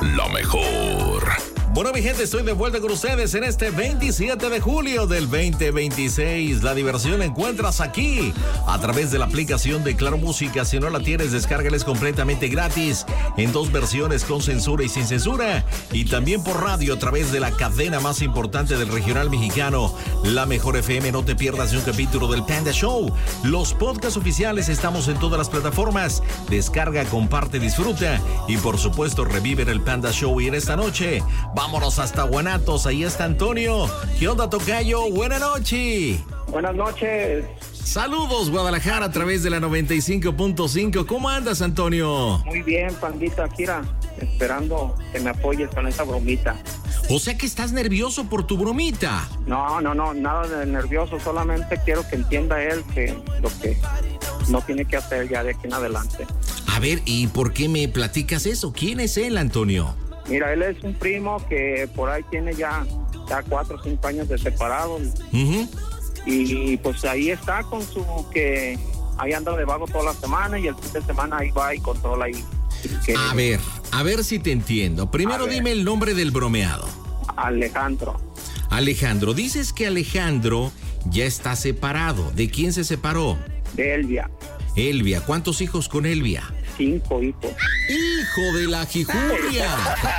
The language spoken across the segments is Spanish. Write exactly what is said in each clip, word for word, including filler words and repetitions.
La mejor. Bueno, mi gente, estoy de vuelta con ustedes en este veintisiete de julio del veinte veintiséis. La diversión la encuentras aquí a través de la aplicación de Claro Música. Si no la tienes, descárgala, es completamente gratis en dos versiones, con censura y sin censura. Y también por radio a través de la cadena más importante del regional mexicano, La Mejor F M. No te pierdas ni un capítulo del Panda Show. Los podcasts oficiales estamos en todas las plataformas. Descarga, comparte, disfruta y por supuesto revive el Panda Show. Y en esta noche vámonos hasta Guanatos, ahí está Antonio. ¿Qué onda, tocayo? Buenas noches. Buenas noches. Saludos, Guadalajara, a través de la noventa y cinco punto cinco. ¿Cómo andas, Antonio? Muy bien, pandita, Kira, esperando que me apoyes con esa bromita. O sea que estás nervioso por tu bromita. No, no, no, nada de nervioso, solamente quiero que entienda él que lo que no tiene que hacer ya de aquí en adelante. A ver, ¿y por qué me platicas eso? ¿Quién es él, Antonio? Mira, él es un primo que por ahí tiene ya, ya cuatro o cinco años de separado. Uh-huh. Y pues ahí está con su que ahí anda de vago toda la semana y el fin de semana ahí va y controla ahí. Que, a ver, a ver si te entiendo. Primero dime el nombre del bromeado. Alejandro. Alejandro, dices que Alejandro ya está separado. ¿De quién se separó? De Elvia. Elvia, ¿cuántos hijos con Elvia? Cinco hijos. ¡Hijo de la jijurria!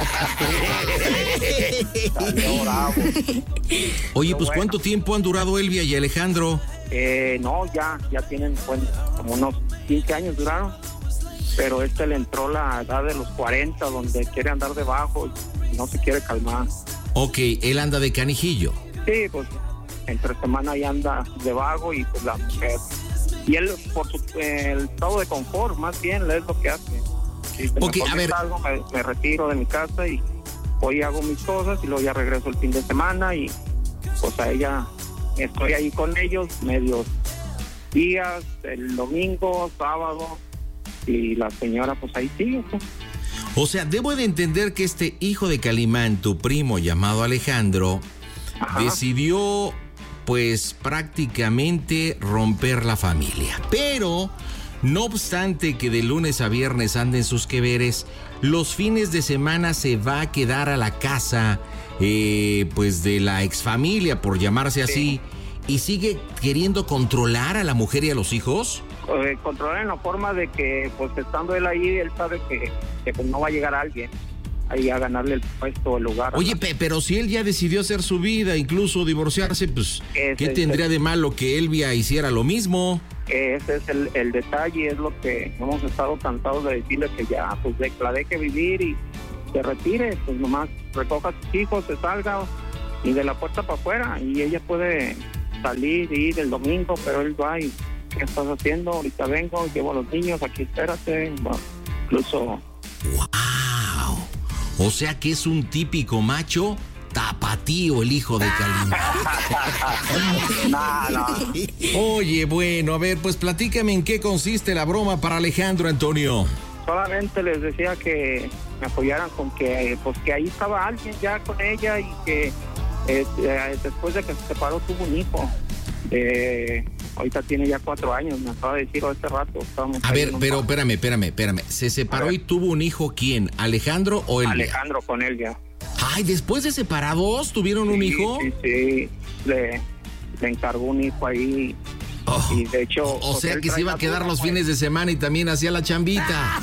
Oye, pues bueno, ¿cuánto tiempo han durado Elvia y Alejandro? Eh, no, ya, ya tienen bueno, como unos quince años duraron. Pero este le entró la edad de los cuarenta, donde quiere andar debajo y no se quiere calmar. Ok, él anda de canijillo. Sí, pues entre semana ahí anda de vago y pues la mujer. Y él, por su eh, el estado de confort, más bien, es lo que hace. Si okay, a ver. Salgo, me, me retiro de mi casa y hoy hago mis cosas y luego ya regreso el fin de semana y pues a ella estoy ahí con ellos medios días, el domingo, sábado y la señora pues ahí sigue. Pues. O sea, debo de entender que este hijo de Calimán, tu primo llamado Alejandro, ajá, decidió pues prácticamente romper la familia. Pero, no obstante que de lunes a viernes anden sus queveres, los fines de semana se va a quedar a la casa eh, pues de la exfamilia, por llamarse así, sí, y sigue queriendo controlar a la mujer y a los hijos. Eh, controlar en la forma de que, pues estando él ahí, él sabe que, que pues, no va a llegar alguien ahí a ganarle el puesto o el lugar. Oye, pe, pero si él ya decidió hacer su vida, incluso divorciarse, pues, ese ¿qué tendría el... de malo que Elvia hiciera lo mismo? Ese es el, el detalle, es lo que hemos estado cansados de decirle, que ya, pues, de, la deje vivir y se retire, pues, nomás recoja a sus hijos, se salga y de la puerta para afuera, y ella puede salir y ir el domingo, pero él va y, ¿qué estás haciendo? Ahorita vengo, llevo a los niños, aquí espérate, bueno, incluso... ¡Wow! O sea que es un típico macho tapatío, el hijo de Calimán. No, no. Oye, bueno, a ver, pues platícame en qué consiste la broma para Alejandro, Antonio. Solamente les decía que me apoyaran con que, pues que ahí estaba alguien ya con ella y que eh, después de que se separó tuvo un hijo. Eh, ahorita tiene ya cuatro años, me acaba de decir este rato. A ver, pero espérame, espérame, espérame. ¿Se separó y tuvo un hijo quién? ¿Alejandro o Elvia? Alejandro con Elvia. Ay, después de separados, ¿tuvieron sí, un hijo? Sí, sí, le, le encargó un hijo ahí. Oh, y de hecho... O, o sea que se iba a quedar los fines de semana y también hacía la chambita.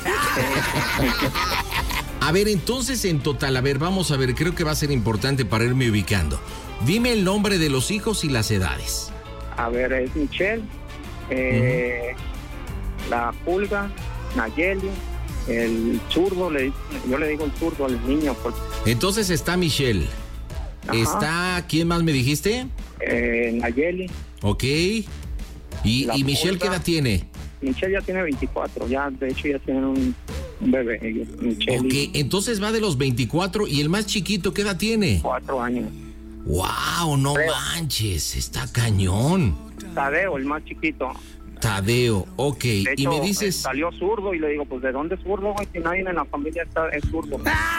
A ver, entonces en total, a ver, vamos a ver, creo que va a ser importante para irme ubicando. Dime el nombre de los hijos y las edades. A ver, es Michelle, eh, uh-huh, la Pulga, Nayeli, el zurdo, le, yo le digo el zurdo al niño. Porque... Entonces está Michelle. Ajá. Está, ¿quién más me dijiste? Eh, Nayeli. Ok. ¿Y, y Michelle qué edad tiene? Michelle ya tiene veinticuatro, ya, de hecho ya tienen un, un bebé. Michelle. Ok, entonces va de los veinticuatro y el más chiquito, ¿qué edad tiene? Cuatro años. ¡Wow! No Tadeo. Manches, está cañón. Tadeo, el más chiquito. Tadeo, ok. De hecho, y me dices... salió zurdo y le digo, pues, ¿de dónde es zurdo, güey? Si nadie en la familia está, es zurdo.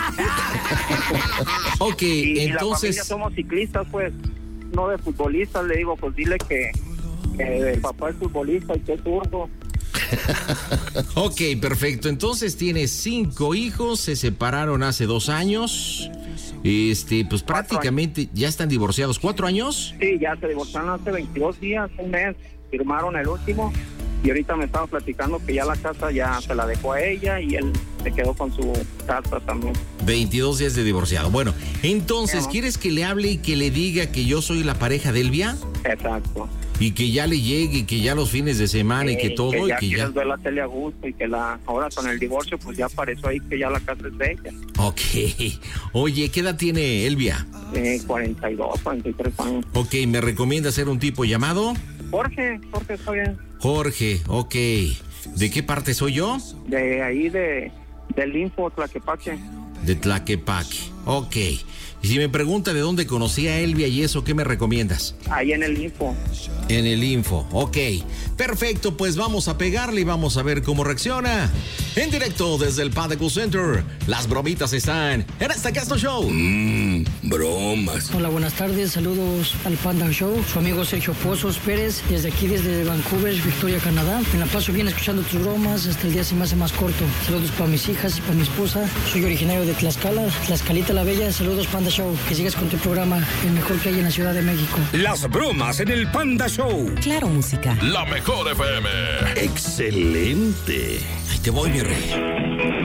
Ok, y, entonces... Y la familia somos ciclistas, pues, no de futbolistas. Le digo, pues, dile que, que el papá es futbolista y que es zurdo. Ok, perfecto. Entonces tienes cinco hijos, se separaron hace dos años. Este, pues Cuatro prácticamente años. Ya están divorciados. ¿Cuatro años? Sí, ya se divorciaron hace veintidós días, un mes. Firmaron el último. Y ahorita me estaba platicando que ya la casa ya se la dejó a ella y él se quedó con su casa también. veintidós días de divorciado. Bueno, entonces, ¿no? ¿Quieres que le hable y que le diga que yo soy la pareja de Elvia? Exacto. Y que ya le llegue, y que ya los fines de semana, sí, y que todo, que ya y que ya... ver la tele a gusto, y que la ahora con el divorcio, pues ya apareció ahí que ya la casa es de ella. Ok. Oye, ¿qué edad tiene Elvia? Eh, cuarenta y dos, cuarenta y tres años. Ok, ¿me recomienda hacer un tipo llamado? Jorge, Jorge está bien. Jorge, ok. ¿De qué parte soy yo? De ahí, de del Info, Tlaquepaque. De Tlaquepaque, ok. Y si me pregunta de dónde conocí a Elvia y eso, ¿qué me recomiendas? Ahí en el Info. En el Info, ok. Perfecto, pues vamos a pegarle y vamos a ver cómo reacciona. En directo desde el Padaku Center, las bromitas están en este Casto Show. Mmm, bromas. Hola, buenas tardes, saludos al Panda Show. Su amigo Sergio Pozos Pérez, desde aquí, desde Vancouver, Victoria, Canadá. Me la paso bien escuchando tus bromas, hasta el día se me hace más corto. Saludos para mis hijas y para mi esposa. Soy originario de Tlaxcala, Tlaxcalita la Bella. Saludos, Panda Show. Que sigas con tu programa, el mejor que hay en la Ciudad de México. Las bromas en el Panda Show. Claro, música. La mejor F M. Excelente. Ahí te voy, mi rey.